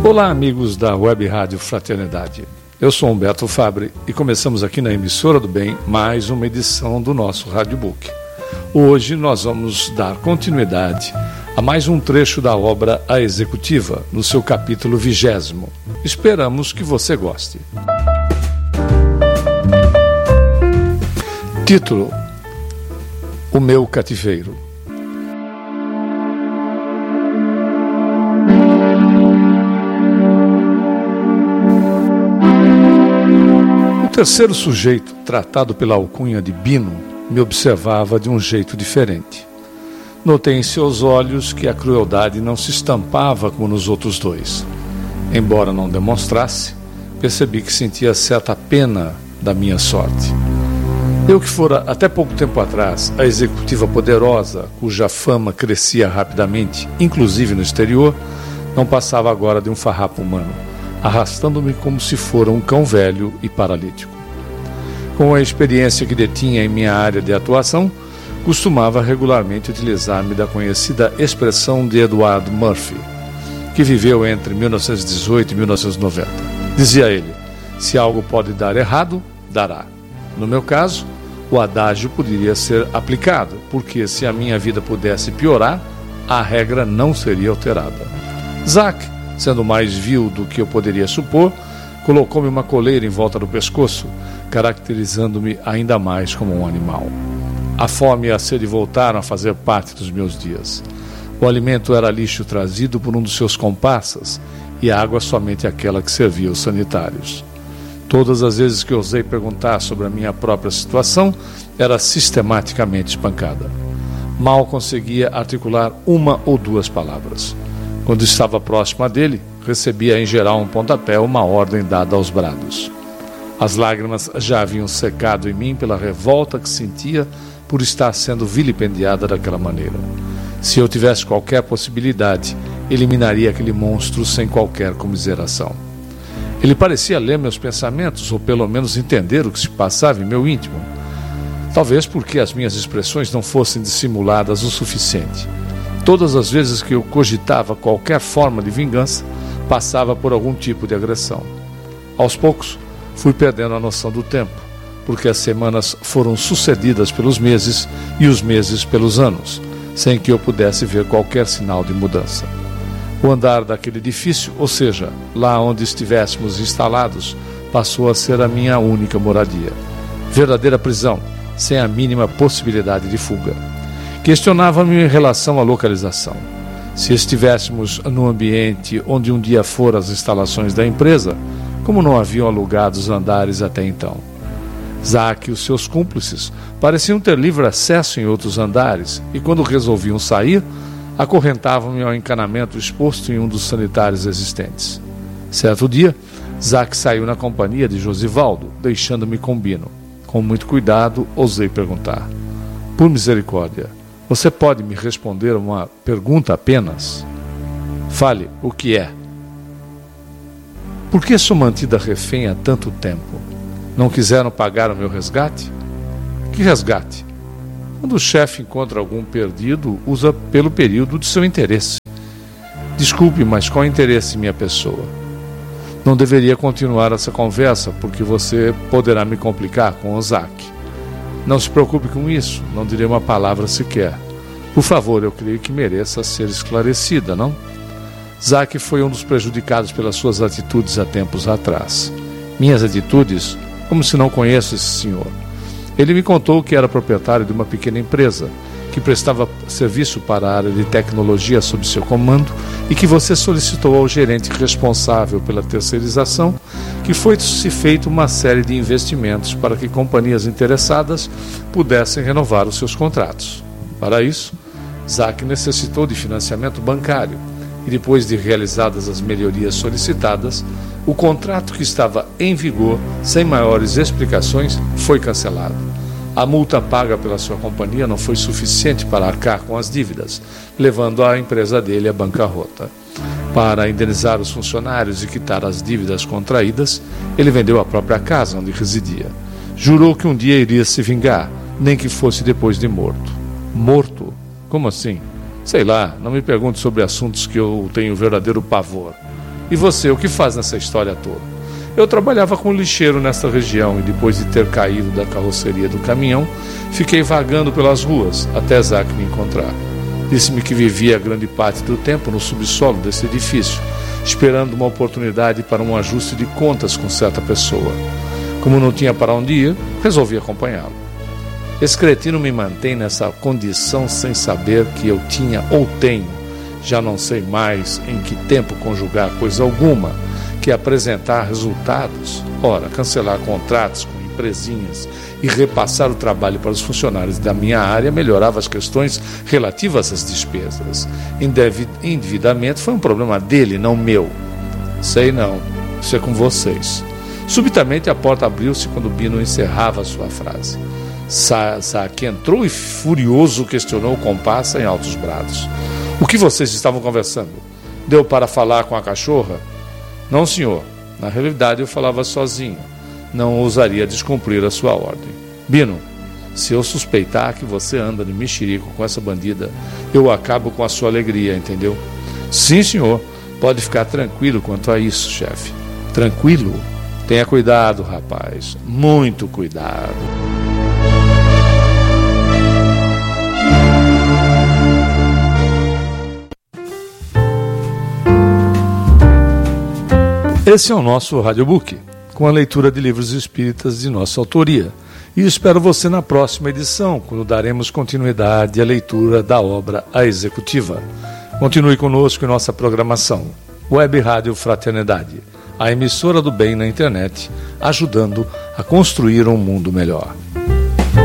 Olá, amigos da Web Rádio Fraternidade. Eu sou Humberto Fabre e começamos aqui na Emissora do Bem mais uma edição do nosso Radiobook. Hoje nós vamos dar continuidade a mais um trecho da obra A Executiva, no seu capítulo 20º. Esperamos que você goste. Título: O meu cativeiro. O terceiro sujeito, tratado pela alcunha de Bino, me observava de um jeito diferente. Notei em seus olhos que a crueldade não se estampava como nos outros dois. Embora não demonstrasse, percebi que sentia certa pena da minha sorte. Eu que fora até pouco tempo atrás a executiva poderosa, cuja fama crescia rapidamente, inclusive no exterior, não passava agora de um farrapo humano, arrastando-me como se fora um cão velho e paralítico. Com a experiência que detinha em minha área de atuação, costumava regularmente utilizar-me da conhecida expressão de Edward Murphy, que viveu entre 1918 e 1990. Dizia ele: se algo pode dar errado, dará. No meu caso, o adágio poderia ser aplicado, porque se a minha vida pudesse piorar, a regra não seria alterada. Zack, sendo mais vil do que eu poderia supor, colocou-me uma coleira em volta do pescoço, caracterizando-me ainda mais como um animal. A fome e a sede voltaram a fazer parte dos meus dias. O alimento era lixo trazido por um dos seus comparsas e a água somente aquela que servia os sanitários. Todas as vezes que ousei perguntar sobre a minha própria situação, era sistematicamente espancada. Mal conseguia articular uma ou duas palavras. Quando estava próxima dele, recebia em geral um pontapé, uma ordem dada aos brados. As lágrimas já haviam secado em mim pela revolta que sentia por estar sendo vilipendiada daquela maneira. Se eu tivesse qualquer possibilidade, eliminaria aquele monstro sem qualquer comiseração. Ele parecia ler meus pensamentos, ou pelo menos entender o que se passava em meu íntimo. Talvez porque as minhas expressões não fossem dissimuladas o suficiente. Todas as vezes que eu cogitava qualquer forma de vingança, passava por algum tipo de agressão. Aos poucos, fui perdendo a noção do tempo, porque as semanas foram sucedidas pelos meses e os meses pelos anos, sem que eu pudesse ver qualquer sinal de mudança. O andar daquele edifício, ou seja, lá onde estivéssemos instalados, passou a ser a minha única moradia. Verdadeira prisão, sem a mínima possibilidade de fuga. Questionava-me em relação à localização. Se estivéssemos no ambiente onde um dia foram as instalações da empresa, como não haviam alugado os andares até então? Zack e os seus cúmplices pareciam ter livre acesso em outros andares e, quando resolviam sair, acorrentavam-me ao encanamento exposto em um dos sanitários existentes. Certo dia, Zack saiu na companhia de Josivaldo, deixando-me com Bino. Com muito cuidado, ousei perguntar: por misericórdia, você pode me responder uma pergunta apenas? Fale, o que é? Por que sou mantida refém há tanto tempo? Não quiseram pagar o meu resgate? Que resgate? Quando o chefe encontra algum perdido, usa pelo período de seu interesse. Desculpe, mas qual interesse em minha pessoa? Não deveria continuar essa conversa, porque você poderá me complicar com o Zack. Não se preocupe com isso, não direi uma palavra sequer. Por favor, eu creio que mereça ser esclarecida, não? Zack foi um dos prejudicados pelas suas atitudes há tempos atrás. Minhas atitudes? Como se não conheço esse senhor. Ele me contou que era proprietário de uma pequena empresa, que prestava serviço para a área de tecnologia sob seu comando e que você solicitou ao gerente responsável pela terceirização que fosse feita uma série de investimentos para que companhias interessadas pudessem renovar os seus contratos. Para isso, Zack necessitou de financiamento bancário e, depois de realizadas as melhorias solicitadas, o contrato que estava em vigor, sem maiores explicações, foi cancelado. A multa paga pela sua companhia não foi suficiente para arcar com as dívidas, levando a empresa dele à bancarrota. Para indenizar os funcionários e quitar as dívidas contraídas, ele vendeu a própria casa onde residia. Jurou que um dia iria se vingar, nem que fosse depois de morto. Morto? Como assim? Sei lá, não me pergunte sobre assuntos que eu tenho verdadeiro pavor. E você, o que faz nessa história toda? Eu trabalhava como lixeiro nesta região e depois de ter caído da carroceria do caminhão, fiquei vagando pelas ruas até Zack me encontrar. Disse-me que vivia grande parte do tempo no subsolo desse edifício, esperando uma oportunidade para um ajuste de contas com certa pessoa. Como não tinha para onde ir, resolvi acompanhá-lo. Esse cretino me mantém nessa condição sem saber que eu tinha ou tenho, já não sei mais em que tempo conjugar coisa alguma, que apresentar resultados, ora, cancelar contratos com empresinhas e repassar o trabalho para os funcionários da minha área melhorava as questões relativas às despesas. Endividamento foi um problema dele, não meu. Sei não, isso é com vocês. Subitamente a porta abriu-se quando Bino encerrava a sua frase. Zack entrou e furioso questionou o comparsa em altos brados. O que vocês estavam conversando? Deu para falar com a cachorra? Não, senhor. Na realidade, eu falava sozinho. Não ousaria descumprir a sua ordem. Bino, se eu suspeitar que você anda de mexerico com essa bandida, eu acabo com a sua alegria, entendeu? Sim, senhor. Pode ficar tranquilo quanto a isso, chefe. Tranquilo? Tenha cuidado, rapaz. Muito cuidado. Esse é o nosso Radiobook, com a leitura de livros espíritas de nossa autoria. E espero você na próxima edição, quando daremos continuidade à leitura da obra A Executiva. Continue conosco em nossa programação. Web Rádio Fraternidade, a emissora do bem na internet, ajudando a construir um mundo melhor.